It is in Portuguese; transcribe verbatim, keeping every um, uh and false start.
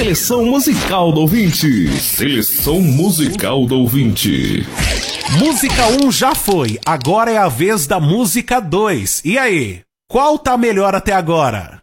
Seleção musical do ouvinte. Seleção musical do ouvinte. Música um já foi, agora é a vez da música dois. E aí, qual tá melhor até agora?